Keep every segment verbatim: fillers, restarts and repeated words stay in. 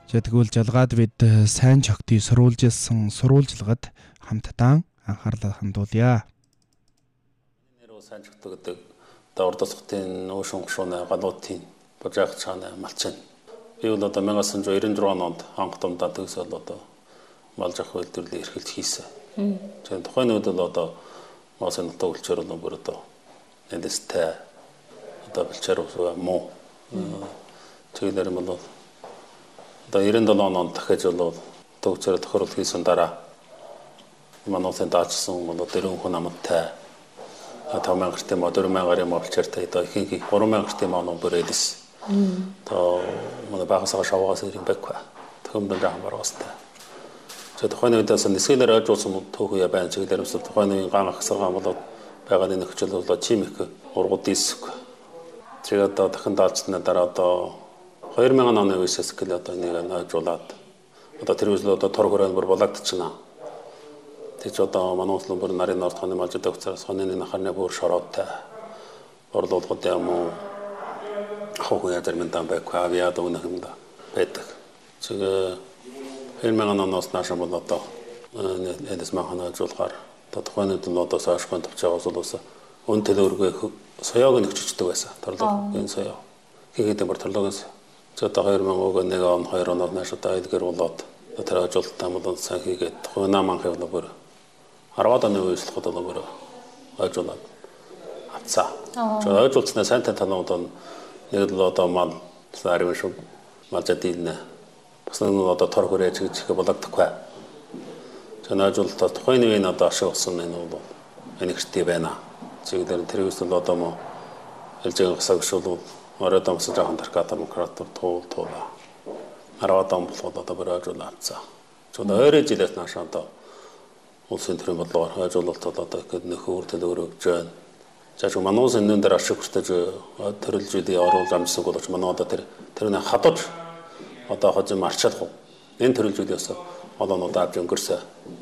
За тэгвэл жалгаад бид сайн чогтыг сурвалжилсан сурвалжилгад хамтдаа анхаарлаа хандуулъя. Нэр сайн чогт гэдэг дордосхтын нөөшөн гушууны галуутын божаах цаана малчин. Би бол одоо 천구백구십육 онд анх томдаа төгсөөл одоо малж ах үйлдвэрлэлийн эрхэлж хийсэн. Тэгэхээр тухайн үед бол одоо мосын нутаг үлчээр бол бүр одоо нэлээстэй одоо билчээр муу. Тэгэлэр юм бол одоо девяносто семь онд дахиж бол төгсөөр тохирол хийсэн дараа мануусын даачсан бол дөрвөн хүн амттай таван мянга гэртээ мод дөрвөн мянгаар юм билчээртэй одоо ихэнх гурван мянга гэртээ мод бүрэлсэн. То манай багасаа шавгаас ирэн бэква. Төгөмдөн жахан баруустай. За тухайн үедээс нисгэлэр ойжуулсан төөхөе байна. Чиглэлэр өсөлт тухайн үеийн ган ахсаргаа болоод байгааны нөхцөл болоо чимэх ургууд диск. Тэгээд одоо дахин даалцсны дараа одоо две тысячи оны үеэс гэл одоо нэг ойжуулаад одоо тэр үеэс одоо тор хүрээнд бүр болоодчихна. Тэч одоо манууслан бүр нарын норд хоны малжид өгцөөс хоны нахарны бүр шорооттай. Орлуулгад юм уу хохоо ядэрмэнтан бэква авиад өнөхөнд байдаг. Тэгээ две тысячи оноос наашаа бол одоо эдэс махана жуулгаар одоо тухайн үед нь одоо саашхан тавчаагаас улс өн төлөөргөө соёог нэгчдэг байсан. Торлог соёо. Хийгээд бүр торлогоос за одоо две тысячи один он хоёр оноор наашаа айлгэр болоод тэр ажуултаа бол сайн хийгээд тухайн наман хэвлээ бүр арваад оны үеэслэхэд бол бүр ажуулаад авцаа. За ажуулснаа сайн танаад нэг л одоо мал сарим шүү малжадилнэ. Бас нэг одоо тор хүрээж гэж болоодохгүй. Жанаажуултаа тухайн үеийн одоо ашигласан энэ бол энэгчтэй байна. Чиглэлээр тэр үеэс л одоо мо элжиг гасаг шул ороод амсаж байгаа тарката демократор туул туула. Арваад он болоход одоо бүр ажуулаа авцаа. Чона өөрөө жилээс нааш одоо улсын төрийн бодлогоор ажуулалт одоо ихэд нөхөр төлөөр өгч байна. За ч мануус энэ дээр ашигтай төрөлжүүдийн оруулж амжсан боловч манай одоо тэр тэрний хадаж одоо хожим марчаалах энэ төрөлжүүдээс олоонууд авч өнгөрсөн.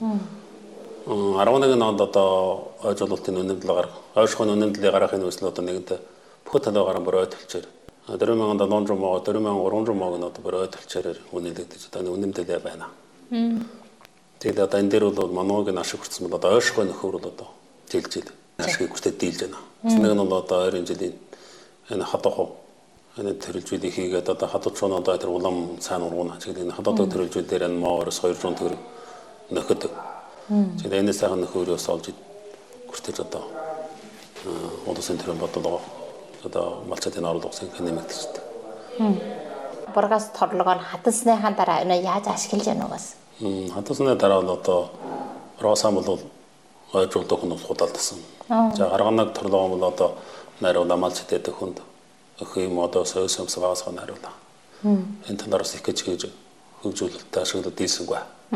арван нэгэн онд одоо ажуулалтын үнэмдэл гарах, ойшхон үнэмдлийг гаргахын үсэл одоо нэгэнтээ бүх талаа гарan бүр ойлтолчээр дөрвөн мянган долоон жумоо дөрвөн мянган гурван жумоог нь одоо бүр ойлтолчээр үнэлэгдэж одоо үнэмдэлээ байна. Тэгээд одоо энэ дээр бол мануугийн ашиг хүрсэн бол одоо ойшхон нөхөр бол одоо тэлжил ашиг хүртээ дийлж байна. Нэг нь бол одоо ойрын жилийн энэ хадах энэ төрөлжүүдийг хийгээд одоо хадууд шон одоо тэр улам сайн ургуна. Тэгээд энэ хадуудаг төрөлжүүд дээр энэ моорос хоёр зуун төгрөг нөхөд. Тэгээд энэ сайхан нөхөрөөс олж хүртэж одоо улсын төрийн бодлого одоо малчатын орлогын нэмэгдчихсэн. Бургас торлогоор хатсныхаа дараа энэ яаж ашиглаж яана угаас? Хатсны дараа бол одоо росан бол ойжуулдаг хүн худалдсан. За гарганаг торлогоо бол одоо найруула малчтай хүнд өх юм одоо соёсомс байгаас найруула. Энэ талаараас их гэж хийж хөгжүүлэлттэй ашиглаад дийлсэнгүй.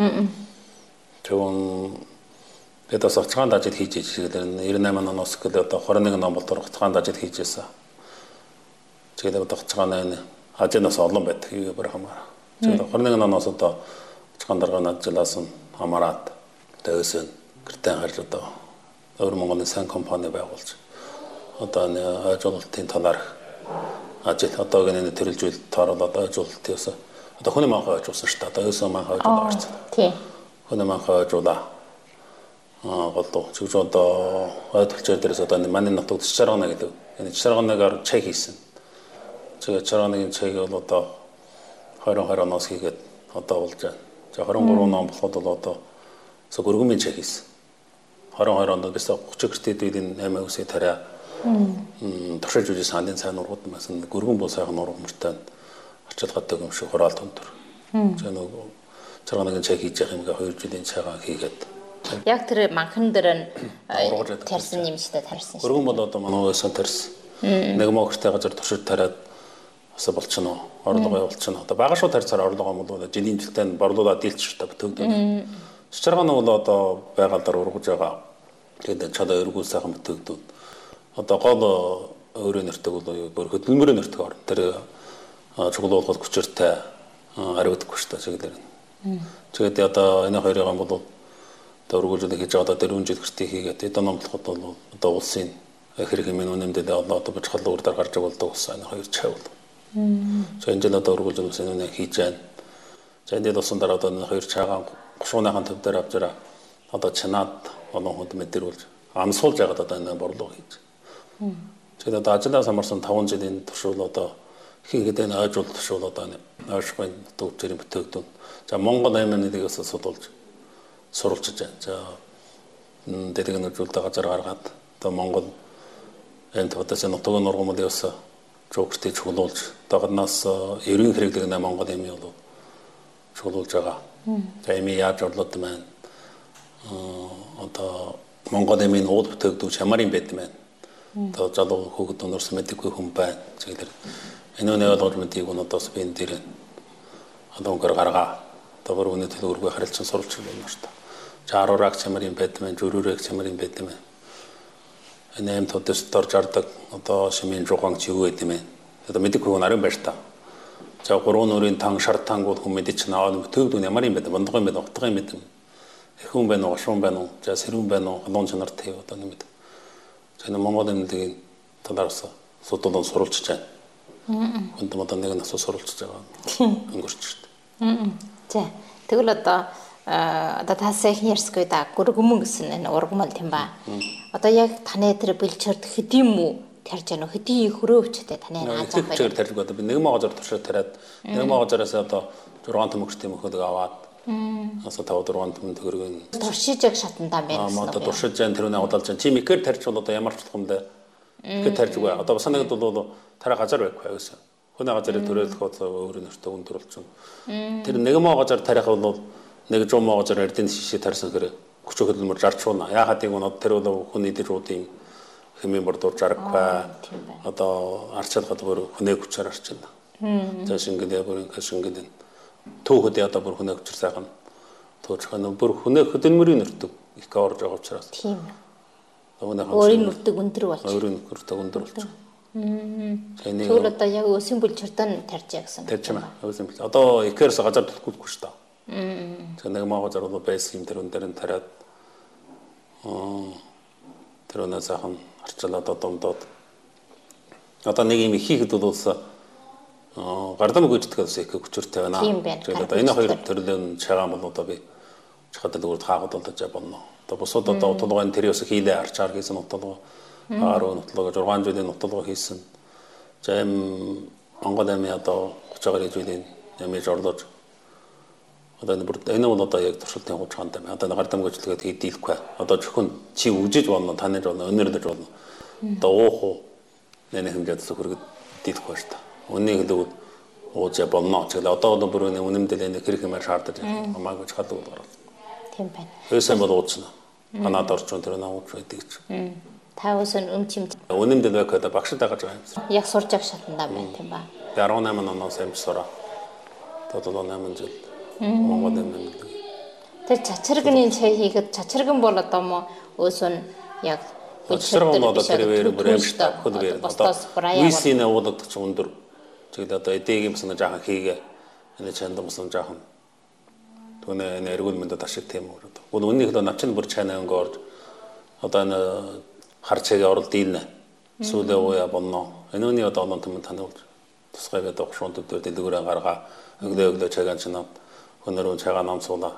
Тэгвэл бид бас оцгаан дажид хийж ирсэн. девяносто восемь оноос гээд одоо двадцать один он болтор оцгаан дажид хийж ирсэн. Тэгээд одоо оцгаан энэ ажинаас олон байдаг юу бүр хамаараа. Тэгээд двадцать один оноос одоо оцгаан даргааны ажиллаас нь хамаарат төөсөн гэртээ гарч одоо өөр Монголын сайн компани байгуулж одоо энэ ажуулалтын талаар ажил одоо гэнэ төрөлжүүл тооруулаад ажуулалтаас одоо хүний манхай ажуулсан шүү дээ. Одоо өсөө манхай ажуулаад гарсан. Тий. Хүний манхай ажуулаа аа голдоо чиг одоо ойлголцоор дээрээс одоо манай нутагт чаргана гэдэг. Энэ чарганагаар чек хийсэн. Тэгээ чарганагийн чек бол одоо двадцать двадцать оноос хийгээд одоо болж байна. За двадцать три он болоход бол одоо зөв өргөмийн чек хийсэн. двадцать двадцать онд бис тридцать гэртээд үеийн амиа үсээ тарай туршиж үжи сандын сайн ургууд масан гөргөн боо сайхан ургамжтай арчилгадаг юм шиг хураалт өндөр. За нэг чарганагийн чек хийж явах юмгаа хоёр жилийн цагаан хийгээд яг тэр манхан дээр тарьсан юм шиг тарьсан. Гөргөн бол одоо манайгаас тарьсан. Нэг мохтой газар туршиж тараад бас болчихно. Орлого явуулчихно. Одоо бага шууд тарьцаар орлого юм бол жилийн жилдээ борлуулаад дийлчих та бүтэгдэн. Чаргана бол одоо байгалаар ургаж байгаа. Тэгээд чадаа өргүүл сайхан бүтэгдэн. Одоо гол өөрөө нэртэг бол бүр хөдөлмөрийн нэртэг орно. Тэр чуглуулгад хүчиртэй хариудахгүй шүү дээ чиглэлээр. Тэгээд одоо энэ хоёрыг юм бол одоо өргүүлж хийж байгаа одоо дөрвөн жил гэртээ хийгээд эдэн номлоход бол одоо улсын хэрэг хэмээн үнэмдэл одоо одоо бич халуун урдаар гарч байгаа бол улс энэ хоёр чавл. За энэ жил одоо өргүүлж улсын үнэ хийж байна. За энэ тусан дараа одоо хоёр чаагаан гушууныхан төв дээр авчраа одоо чинаад олон хүнд мэдэрүүлж амсуулж яагаад одоо энэ борлого хийж. Тэгээд одоо ажлаа самарсан таван жилийн туршуул одоо хийгээд энэ ойжуул туршуул одоо ойшгүй төвчрийн бүтээгдэхүүн. За Монгол аймын нэгээс судалж сурвалжиж байна. За дэлгэнүүлэлтэ газар гаргаад одоо Монгол энэ төдөөс нутаг нургамд явсан жогчтой чуулуулж дагнаас ерөн хэрэглэг нэ Монгол аймын бол чуулуулж байгаа. За аймын яаж орлоод байна. Одоо Монгол аймын ууд бүтээгдэхүүн чамарын байд байна. Одоо залуу хүүхэд өнөрсөн мэдээгүй хүн байна. Тэгэхээр энэ нэг ойлгож мэдгийг нь одоо би энэ дээр одоо өнгөр гаргаа. Одоо бүр үнэ төлөвлөгөө харилцан сурвалж байна шүү дээ. Чааруурааг чамарын байд байна, жүрүүрэг чамарын байд байна. Энэ эм төдөс дор жардаг одоо шимийн жугаан чи юу гэдэг юм бэ? Одоо мэдээгүй хүн арын байж та. За гурван нүрийн тан шар тангууд хүн мэдээ чинь аваад бүтээгдэхүүн ямар юм бэ? Бондгоо юм бэ? Утга юм бэ? Эхүүн байна уу, гашуун байна уу, за сэрүүн байна уу, халуун чанартай одоо нэг. Энэ Монгол эмнэлгийн талаас судалан сурвалжж байна. Энд одоо нэг нь асуу сурвалжж байгаа. Өнгөрч шүү дээ. За тэгвэл одоо одоо та сайхан ярьсгүй да гүргэмэн гэсэн энэ ургамал тийм ба. Одоо яг таны тэр бэлчэрд хэдийн мүү тарж яана хэдийн хөрөөвчтэй таны нааж байгаа. Бэлчээр тарж одоо би нэгэн магазар туршаад тариад нэгэн магазараас одоо зургаан төмөгчтэй мөхөдөг аваад асуу тав дургаан төмөнд хөргөн туршиж яг шатандаа байна гэсэн. Аа одоо туршиж जैन тэрүүнээ удалж जैन чи микэр тарж бол одоо ямар ч болгондоо микэр тарж үгүй. Одоо бас нэг бол тараа газар байхгүй байсан. Хүний газрыг төрөлөх одоо өөр нэртэй өндөрлөж байна. Тэр нэгэн магазар тарих бол нэг жоо магазар эрдэнэ шишээ тарсан гэрэ хүч хөдөлмөр жарчуuna. Яагаад тийм нь тэр бол хүний дэрүүдийн хэмээн бордуур жаргахгүй. Одоо арчилгад бүр хүний хүчээр арчилна. За шингэдэ бүр шингэдэ төөхөд одоо бүр хүний хүчээр сайхан туучхан бүр хүний хөдөлмөрийн нэрдэг их орж байгаа учраас. Тийм. Өөрийн нэрдэг өндөр болж. Өөрийн нэрдэг өндөр болж. Тэгвэл одоо яг өсийн бүлчирдэн тарж ягсан. Тарж байна. Өсийн бүл. Одоо ихээрс газар төлөхгүй шүү дээ. За нэг магазар бол байсан юм тэр өндөр нь тариад тэр өнөө сайхан арчлаад одомдоод одоо нэг юм хийхэд бол гардам гүйцэтгэхээс их хүчтэй байна. Тэгээд одоо энэ хоёр төрлийн чагаан бол одоо би чахад дөрөв хаагад болдож болно. Одоо бусад одоо утлагын тэрээс хийлээ арчаар хийсэн утлага ааруу утлага зургаан жилийн утлага хийсэн. За юм Монгол аймын одоо гуч агаар жилийн ямиж орлож одоо энэ бүр энэ бол одоо яг туршилтын хуучаанд байна. Одоо гардам гүйцэтгээд хийдийлэхгүй. Одоо зөвхөн чи үжиж болно, таньж болно, өнөрлөж болно. Одоо уух уу нэ хэмжээд зөвхөргөд дийлэхгүй шүү дээ. Үнийн хэлүүд ууж болно. Тэгэл одоо бол бүр үнэмдэл энэ хэрэг юмар шаардаж байна. Хамаагүй чахалдаг гараад. Тийм байна. Өсөн бол ууцна. Канад орчон тэр наач байдаг ч. Та өсөн өмчим. Үнэмдэл байхад багшд байгаа юм. Яг сурж аг шатандаа байна тийм ба. дөрвөн оноос амж сураа. Тодорхой найман жил. Монгол юм. Тэр чачирганы чай хийхэд чачирган бол одоо мо өсөн яг чачирган бол одоо тэр өөр бүр амжтай хөл бээр. Одоо висийн уудагч өндөр. Тэгээд одоо эдийн юмсан жаахан хийгээ. Энэ чанд юмсан жаахан. Түүнээ энэ эргүүл мэндэд ашиг тийм үү. Гол үннийх л навчин бүр чанаа өнгөрж одоо энэ харчаагийн оролт дийлнэ. Сүүлээ ууя болно. Энэ үний одоо олон төмөн таниулж тусгай гэдэг огшуун төвдөр дэлгүүрээ гаргаа өглөө өглөө чагаан чинаад хөнөрөө чагаа намсуулаа.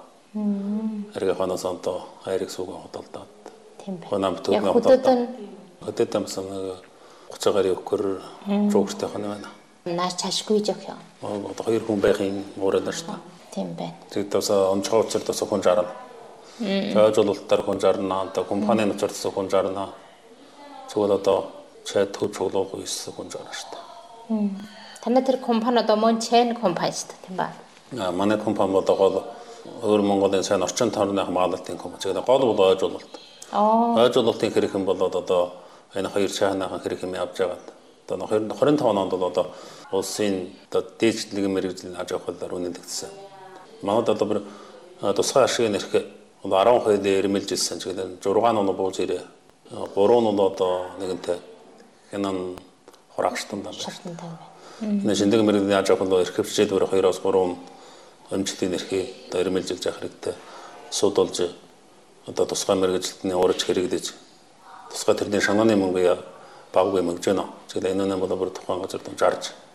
Эргэ ханаас онто хайрыг суугаа хөдөлдөөд. Тийм байна. Хонам төдөө хөдөлдөө. Хөдөлдөө юмсан нэг гуцаагаар өгөхөр жууртай хоноо байна. Наач чашгүй жоох юм. Одоо хоёр хүн байхын уурал нь шүү дээ. Тийм байна. Тэгээд бас онцгой учир бас хүн жарна. Зөөжлөлтөөр хүн жарна, одоо компани нуцарс хүн жарна. Зүгээр одоо чат төв чуулгах үйс хүн жарна шүү дээ. Танай тэр компани одоо мөн чейн компани шүү дээ тийм ба. Аа манай компани одоо өөр Монголын сайн орчин тойрны хамгаалалтын компани. Тэгээд гол бол ойжуулалт. Аа. Ойжуулалтын хэрэгэн болоод одоо энэ хоёр чаанаахан хэрэг юм явж байгаа. Одоо двадцать двадцать онд бол одоо улсын одоо дээжлэг мэрэгжлийн аж ахуйлаар үнэлэгдсэн. Манайд одоо бүр тусгай ашигын нэрх десять хоёр ирмэлж ирсэн. Тэгээд шесть он бууж ирээ. три нь одоо нэгэнтэй хянан хураагчтан байна. Шатантай байна. Энэ шиндэг мэрэгжлийн аж ахуйлаар эрхэвчээд бүр two-оос three өмчлөлийн нэрхий одоо ирмэлжүүлж явах хэрэгтэй. Судулж одоо тусгай мэрэгжилтний уурж хэрэглэж тусгай тэрний шанааны мөнгө баггүй мөнгөж байна. Тэгээд энэ нь бол бүр тухайн газар дон жарж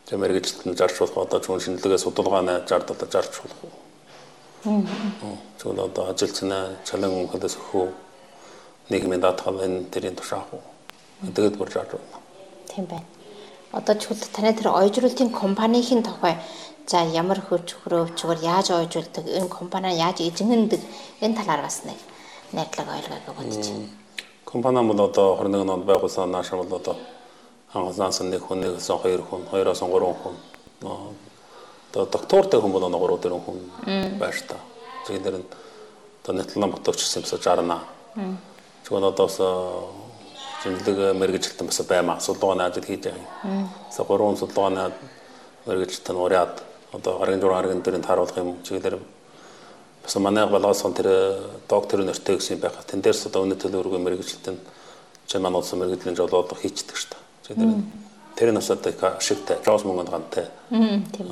저 мэрэгжилтэнд зарцуулах одоо зөвхөн шинжилгээ судалгааны зард одоо зарцуулах уу. зөвхөн одоо ажилчнаа чалан хөдөөс өгөх нийгмийн даатгал энэ төрлийн тушаах уу. Тэгээд бүр зарцуулна. Тийм байна. Одоо чухал таны тэр ойжруулалтын компанийн тухай за ямар хөрч хөрөвчгөр яаж ойжуулдаг энэ компани яаж эзэмдэг энэ талаар бас нэг найдлага ойлгоог бодож байна. Компани бол одоо двадцать один онд байгуулсан нааш бол одоо анхаалаас нэг хүн нэгээс хоёр хүн хоёроос гурван хүн одоо доктортой хүн бол гурав дөрвөн хүн байж та. Тэгэхээр одоо нэтлэн ботогч гэсэн шаарна. Зөвхөн одоос шинжилгээ мэрэгжилтэн бас баймаа судалгааны ажил хийж байгаа. За гурван судалгааны мэрэгжилтэн ураад одоо гаргийн журам гаргийн дөрөнд харуулах юм. Чигээр бас манай балгасан тэр доктор нэртэй гэсэн байх. Тэн дээрс одоо өнөө төлөвлөгөө мэрэгжилтэн чинь манай улсын мэрэгжлийн жолоодох хийчихдэг шүү дээ. Чигээр тэр нь бас одоо ашигтай, жоос мөнгөнд гантай. Тийм.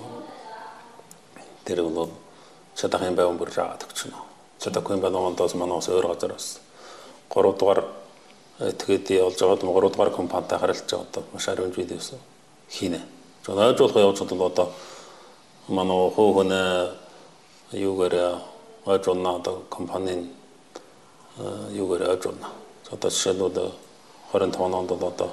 Тэр бол чадахын байван бүр жаадаг ч нөө. Чадахгүй байван доос манай ус өөр газараас гурав дугаар тэгээд явж байгаад гурав дугаар компанитай харилцаж байгаа одоо маш ариун видеос хийнэ. Жон ойжуулах явж бол одоо манай хөөхнө юугаар ойжуулна одоо компанийн юугаар ойжуулна. Одоо жишээлбэл двадцать пять онд одоо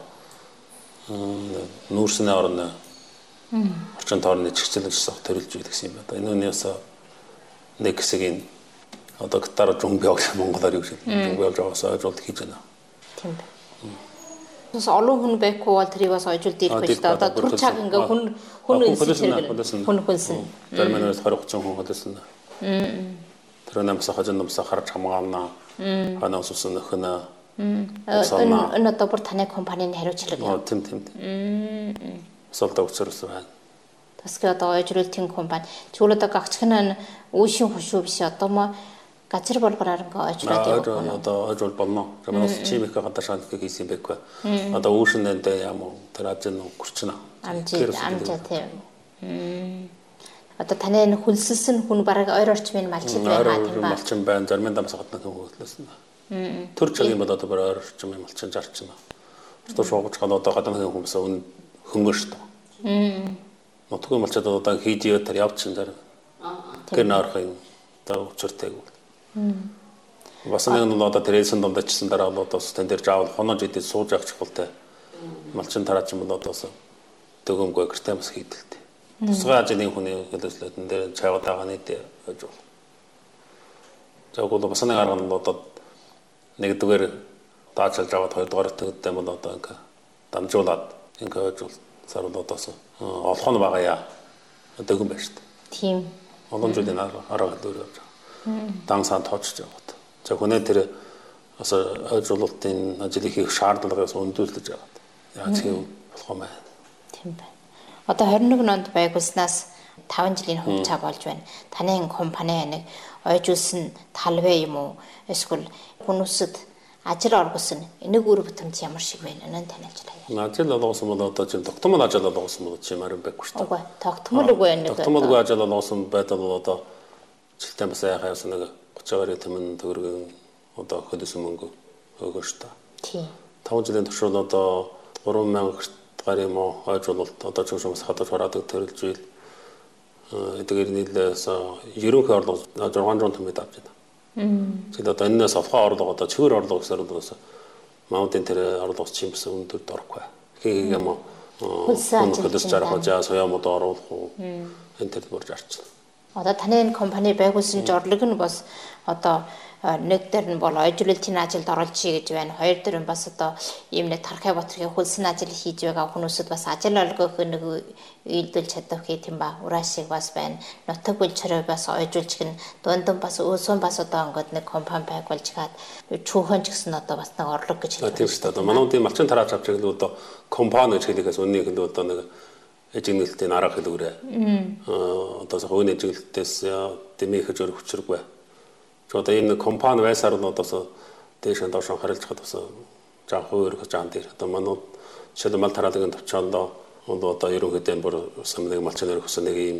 нүүрсний орны орчин тойрны чигчлэгч төрөлж үйдэг гэсэн юм байна. Энэ үнээс нэг хэсгийн одоо гитар жумбиог монголоор юу гэж жумбиог жоос ойжуулт хийж байна. Тийм байна. Бас олон хүн байхгүй бол тэрийг бас ойжуулт ирэх байж та одоо түр цаг ингээ хүн хүн үнсэлж хүн хүнсэн. Тэрмэнээс двадцать хүн хөдөлсөн. Тэр намс хажин намс харж хамгаална. Ханаас усан нөхнө. Энэ энэ одоо бүр таны компанийн хариуцлага юм. Тийм тийм тийм. Солдог учраас байна. Тэсгээ одоо ойжруулалтын компани чиглэл одоо гагчхны үүшин хушуу биш одоо мо газар болбороор ингээ ойжруулаад явах нь одоо ойжуул болно. Замаас чимик гадаа шалгах хийсэн байхгүй. Одоо үүшинд яам тэр ажин гүрчнэ. Амжид амжаа тийм. Одоо таны энэ хүнсэлсэн хүн бараг ойр орчмын малчид байгаа тийм ба. Малчин байна. Зармын дамс гадна хүн хөдлөсөн. Төр чагийн бол одоо бүр ойр орчмын малчин зарчна. Одоо шуугч гадаа одоо гадна хүмүүс хөнгөн шүү дээ. Нутгийн малчид одоо хийж яваад тэр явчихсан зарим. Гэр наарах юм. Одоо учиртэйг. Бас нэг нь одоо тэрээсэн дундачсан дараа бол одоо тэн дээр жаавал хонож идэж сууж явах чухалтай. Малчин тараач юм бол одоос дөгөмгөө гэртээ бас хийдэлтэй. Тусгай ажлын хүний хэлэлцлэн дээр чайгаад байгаа нийт гэж бол. Жагол бас нэг арга нь одоо нэгдүгээр даачилж аваад хоёрдугаар төгөдтэй бол одоо ингээ дамжуулаад ингээ ойжуул сарууд одоос олох нь байгаа яа. Дөгөн байна шүү дээ. Тийм. Олон жилийн арга хэлээр явж байгаа. Дан сан тоочж байгаа. За хүнээ тэр бас ойжуулалтын ажил хийх шаардлагаас өндүүлж байгаа. Яаж хийв болох юм бэ? Тийм байна. Одоо двадцать один онд байгуулснаас таван жилийн хугацаа болж байна. Таны компани нэг ойжуулсан талбай юм уу? Эсвэл хүмүүсэд ажил оргосон энийг үр бүтэмж ямар шиг байна? Энэ танилж байгаа. Ажил олгосон бол одоо чинь тогтмол ажил олгосон бол чи марин байхгүй шүү дээ. Үгүй тогтмол үгүй нэг. Тогтмолгүй ажил олгосон байдал бол одоо жилтээ бас яхаа яасан нэг тридцать тэмэн төгрөгийн одоо хөдөлсөн мөнгө өгөө шүү дээ. Тийм. таван жилийн туршид одоо гурван мянга гар юм уу ойжуулалт одоо ч хүмүүс хадаж хараадаг төрөлж ийл эдгээр нийлээс ерөнхий орлого шесть томьёо авч байна. Тэгэд одоо энэс авах орлого одоо чигээр орлого гэсээр удаас маунтын тэр орлого чимс өндөр дөрөхгүй. Хийг юм уу хөдөлж жарах жаа соёмод оруулах уу энэ төр бүр жарч. Одоо таны энэ компани байгуулсан жорлог нь бас одоо нэг дээр нь бол ойжруулалтын ажилд оролцъё гэж байна. Хоёр дээр нь бас одоо ийм нэг тархай батрын хөлсөн ажил хийж байгаа хүмүүсд бас ажил олгох нэг үйлдэл чадах гэх юм ба. Ураашиг бас байна. Нутаг бүлчрээ бас ойжуулж гин дундан бас өөсөн бас одоо ингээд нэг компани байгуулж гад чүүхэн ч гэсэн одоо бас нэг орлого гэж хэлдэг. Тийм шүү дээ. Манай үеийн малчин тараач авч ирэхэд одоо компани гэж хэлэхээс үннийг л одоо нэг эжигнэлтийн арга хэлгүүрээ. Аа одоо хойны эжиглэлтээс дэмийхэж өрөх хүчрэггүй. Одоо энэ компани байсаар нь одоос дээш нь доош харилж хад бас жаа хөөрөх жаан дээр одоо манай жишээл мал тараалагын төвчөндөө одоо ерөнхийдөө бүр самныг малчин өрөх гэсэн нэг ийм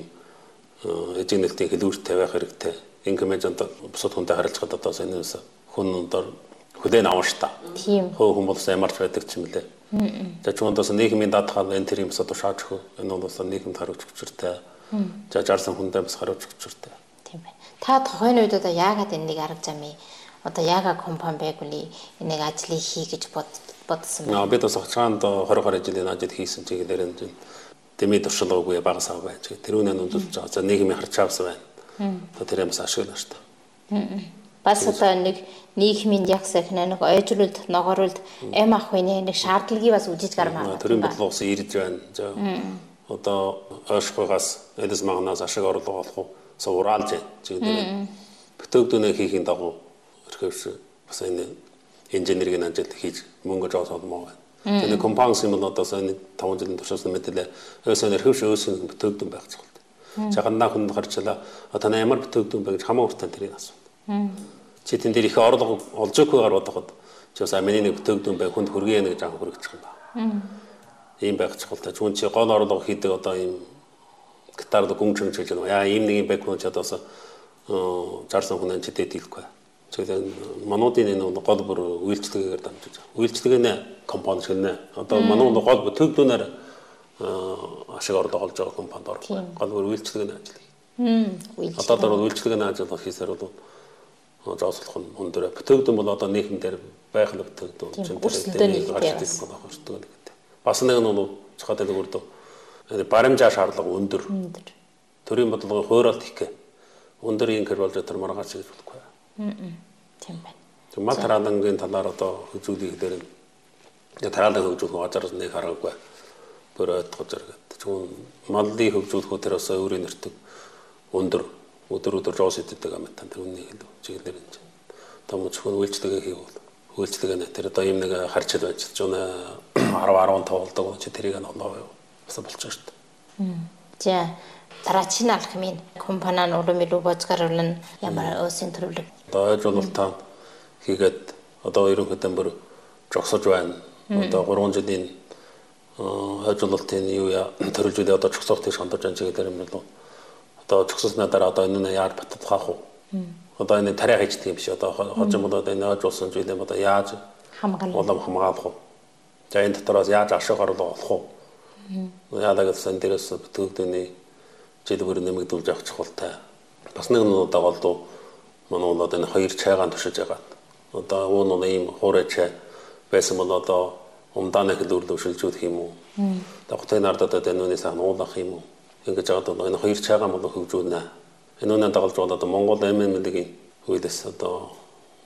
эжигнэлтийн хэлүүртэй байх хэрэгтэй. Инкемэжэнт бусад хүнтэй харилж хад одоос энэс хүн өндөр хүлээн авна ш та. Тийм. Хөө хүмүүс ямарч байдаг ч юм лээ. За чундаас нийгмийн даатгал энэ тэр юм сад шааж хөө энэ бол нийгэмд харуулж өгчөртэй. За жарсан хүндээ бас харуулж өгчөртэй. Тийм байна. Та тухайн үед одоо яагаад энийг арга замын одоо яагаад компани байгуулъя энийг ажлыг хий гэж бодсон бэ? Аа бид бас хацаанд хорь хорь жилийн ажил хийсэн чигээр энэ дэмий туршлагаагүй багас ав байж. Тэрүүнээ нүдүүлж байгаа. За нийгмийн харж авсан байна. Тэр юмс ашиглана ш та. Бас одоо нэг нийгмийн яг сайхан нэг ойжруулалт, ногоорулт, эм ахуйны нэг шаардлагыг бас үжиж гармаа. Төрийн бодлогоос ирж байна. За одоо ойшхойгоос элэс магнаас ашиг орлого олох уу? Сууралж чигээр бүтөөгдөнө хийхийн дагуу өрхөвш бас энэ инженерийн ажил хийж мөнгө жоосоод моо байна. Тэгээ компанис юм бол одоо энэ таван жилийн туршаас мэдээлээ өөсөө өрхөвш өөсөө бүтөөгдөн байх цогт. Чагандаа хүнд гарчлаа. Одоо ямар бүтөөгдөн бэ гэж хамаа уртан тэрийг асуув. Чи тэн дээр их орлого олж өгөхөөр бодоход чи бас амины нэг бүтөөгдөн бай хүнд хөргий нэг жаа хөргөчих юм байна. Ийм байх цогтой. Чүн чи гол орлого хийдэг одоо ийм гитард гүнжин чиж байгаа. Яа ийм нэг юм байх хүн ч одоос жарсан хүн анчитэй дийлэхгүй. Тэгэхээр мануудын энэ гол бүр үйлчлэгээр дамжиж байгаа. Үйлчлэгээ компани шиг нэ. Одоо манууд гол бүтөөгдөнөр ашиг орлого олж байгаа компанид орох. Гол бүр үйлчлэгээ ажил. Хм. Одоо дор үйлчлэгээ ажил хийсээр бол жоослох нь өндөр. Бүтөөгдөн бол одоо нийгэм дээр байх л бүтөөгдөн чинь тэр гарч ирсэн болох шүү дээ. Бас нэг нь бол цохоод нэг үрдөө баримжаа шаардлага өндөр. Төрийн бодлогын хууралт их гэ. Өндөр юм хэрвэлж тэр маргааш гэж болохгүй. Тийм байна. Тэг мал тараалангийн талаар одоо хөгжүүлэх дээр тараалан хөгжүүлэх ажраас нэг хараагүй. Бүр ойлгож иргээд. Тэгвэл маллыг хөгжүүлэх тэр бас өөрийн нэртэг өндөр өдөр өдөр жоос иддэг юм тань тэр үннийг хэлв. Чиглэлээр энэ. Том зөвхөн үйлчлэгээ хийвэл үйлчлэгээ нэ тэр одоо юм нэг харчил байж ч өнө десять15 болдог ч тэрийг нь олоо бас болчихно шүү дээ. За дараагийн алхмын компани нь урам илүү бозгаруулна ямар өөсийн төрөлөг. Одоо ойжуулалтаа хийгээд одоо ерөнхийдөө бүр жогсож байна. Одоо гурван жилийн ойжуулалтын юу яа төрөлжүүлээ одоо жогсоох тийш хандаж байгаа чигээр юм л одоо чогсосноо дараа одоо энэ нь яаж баталгаах вэ? Одоо энэ тариа хийдэг юм биш. Одоо хожим бол одоо энэ ойжуулсан зүйлээ одоо яаж хамгаалах улам хамгаалах вэ? За энэ дотроос яаж ашиг орлого олох вэ? Яадаг гэсэн дээрээс бүтөөгдөний жил бүр нэмэгдүүлж авах чухалтай. Бас нэг нь одоо голдуу манай бол одоо энэ хоёр чайгаан туршиж байгаа. Одоо уун нь ийм хуурай чай байсан бол одоо умдааны хэлбэрлэл шилжүүлэх юм уу? Дагтын ардад одоо энэ үнээс ах уулах юм уу? Ингэж байгаа бол энэ хоёр чайгаан бол хөгжүүлнэ. Энэ үнэ дагалж бол одоо Монгол эм эм элийн хуулиас одоо